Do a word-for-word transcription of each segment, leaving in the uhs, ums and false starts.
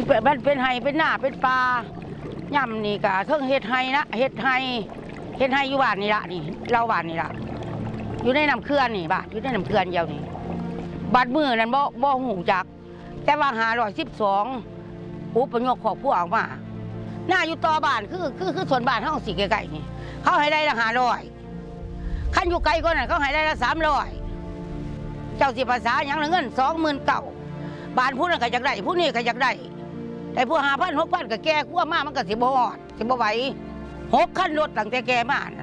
มันเป็นไฮเป็นหน้าเป็นปลาย่ำนี่กะเทิงเฮ็ดไฮนะเฮ็ดไฮเฮ็ดไฮอยู่บ้านนี่ละนี่เราบ้านนี่ละอยู่ในน้ำเขื่อนนี่บ้านอยู่ในน้ำเขื่อนเดียวนี่บัดมือนั่นบ่บ่หูจักแต่ว่าหาร้อยสิบสองอุปยกของผู้ออกมาหน้าอยู่ต่อบ้านคือคือคือส่วนบ้านเฮาสิไกลๆนี่เขาให้ได้ละห้าร้อยขั้นอยู่ไกลกว่านั้นเขาให้ได้ละสามร้อยเจ้าสิภาษาอย่างละเงินสองหมื่นเก่าบ้านผู้นั้นก็อยากได้ผู้นี้ก็อยากได้แต่ผู้หาพันหกพันก็แก่กลัวมากมันก็สิบ่ฮอดสิบ่ไหวหกขั้นรถตั้งแต่แก่มานั่น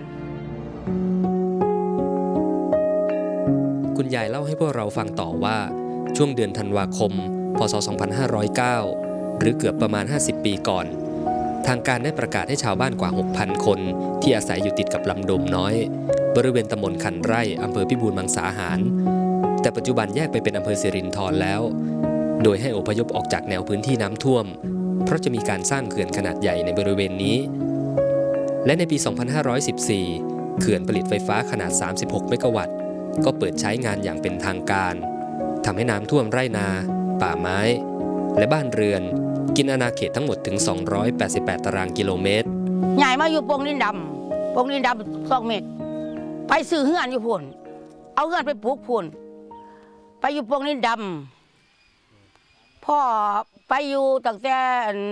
คุณยายเล่าให้พวกเราฟังต่อว่าช่วงเดือนธันวาคมพ.ศ. สองพันห้าร้อยเก้าหรือเกือบประมาณห้าสิบปีก่อนทางการได้ประกาศให้ชาวบ้านกว่า หกพัน คนที่อาศัยอยู่ติดกับลำโดมน้อยบริเวณตำบลคันไร่อำเภอพิบูลมังสาหารแต่ปัจจุบันแยกไปเป็นอำเภอสิรินธรแล้วโดยให้อพยพออกจากแนวพื้นที่น้ำท่วมเพราะจะมีการสร้างเขื่อนขนาดใหญ่ในบริเวณนี้และในปี สองพันห้าร้อยสิบสี่ เขื่อนผลิตไฟฟ้าขนาด สามสิบหก เมกะวัตต์ก็เปิดใช้งานอย่างเป็นทางการทำให้น้ำท่วมไร่นาป่าไม้และบ้านเรือนกินอาณาเขตทั้งหมดถึงสองร้อยแปดสิบแปดตารางกิโลเมตรใหญ่มาอยู่ปงดินดำปงดินดำสองเมตรไปซื้อเฮือนอยู่พุ่นเอาเฮือนไปปลูกพุ่นไปอยู่ปงดินดำพ่อไปอยู่ตั้งแต่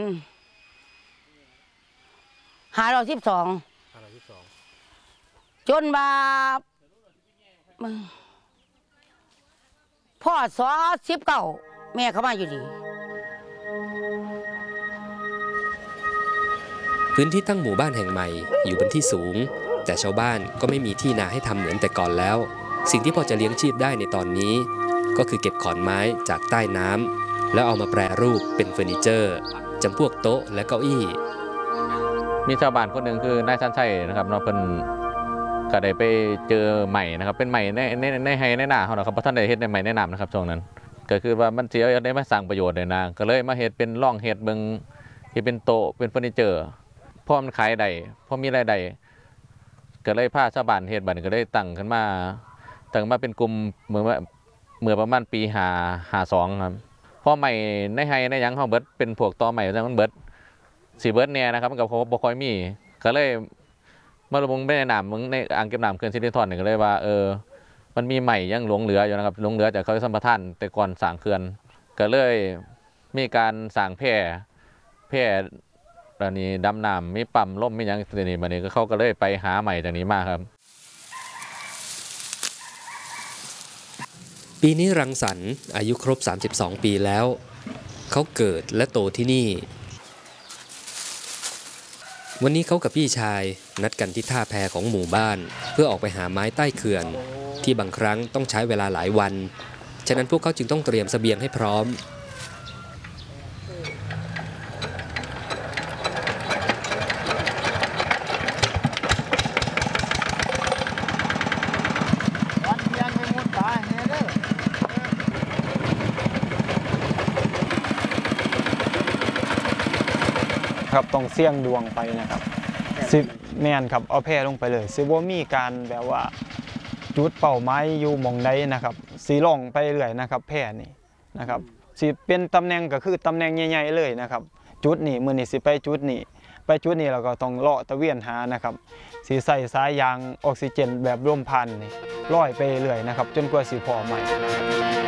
หาร้อยสิบสองจนมาพ่อสอสิบเก้าแม่เขามาอยู่ดีพื้นที่ตั้งหมู่บ้านแห่งใหม่อยู่บนที่สูงแต่ชาวบ้านก็ไม่มีที่นาให้ทำเหมือนแต่ก่อนแล้วสิ่งที่พอจะเลี้ยงชีพได้ในตอนนี้ก็คือเก็บขอนไม้จากใต้น้ำแล้วเอามาแปรรูปเป็นเฟอร์นิเจอร์จำพวกโต๊ะและเก้าอี้มีชาวบ้านคนหนึ่งคือนายชันชัยนะครับเนาะเพิ่นก็ได้ไปเจอใหม่นะครับเป็นใหม่ในในในไฮในหน้าเขานะครับเพราะท่านได้เฮ็ดในใหม่ในน้ำนะครับช่วงนั้นก็คือว่ามันเสียได้มาสร้างประโยชน์เลยนะก็เลยมาเฮ็ดเป็นร่องเฮ็ดเบิ่งที่เป็นโต๊ะเป็นเฟอร์นิเจอร์พอมันขายได้พอมีรายได้ก็เลยพาชาวบ้านเฮ็ดบัดก็ได้ตั้งขึ้นมาตั้งมาเป็นกลุ่มเมื่อเมื่อประมาณปีห้าห้าสองครับพอใหม่ในไฮในยังเขาเบิดเป็นพวกต่อใหม่แล้วมันเบิดสีเบิร์ดเนี่ยนะครับมันกับเขาบ่ค่อยมีก็เลยมาลงไปในน้ำมึงในอ่างเก็บน้ำเขื่อนสิรินธรเนี่ยก็เลยว่าเออมันมีใหม่ยังหลงเหลืออยู่นะครับหลงเหลือจากเขาสัมปทานแต่ก่อนสร้างเขื่อนก็เลยมีการสร้างแพร่แพร่ตอนนี้ดำน้ำมีปั๊มล่มมีอย่างตัวนี้มาเนี่ยก็เขาก็เลยไปหาใหม่จากนี้มาครับปีนี้รังสรรค์อายุครบสามสิบสองปีแล้วเขาเกิดและโตที่นี่วันนี้เขากับพี่ชายนัดกันที่ท่าแพของหมู่บ้านเพื่อออกไปหาไม้ใต้เขื่อนที่บางครั้งต้องใช้เวลาหลายวันฉะนั้นพวกเขาจึงต้องเตรียมเสบียงให้พร้อมครับต้องเสี่ยงดวงไปนะครับสิแม่นครับเอาแพร่ลงไปเลยสิบ่มีการแบบว่าจุดเป้าหมายอยู่หม่องใดนะครับสีล่องไปเรื่อยนะครับแพร่นี่นะครับสิเป็นตำแหน่งก็คือตำแหน่งใหญ่ๆเลยนะครับจุดนี้มื้อนี้สิไปจุดนี้ไปจุดนี้เราก็ต้องเลาะตะเวียนหานะครับสิใส่สายยางออกซิเจนแบบลมพัดนี่ลอยไปเรื่อยนะครับจนกว่าสิพอใหม่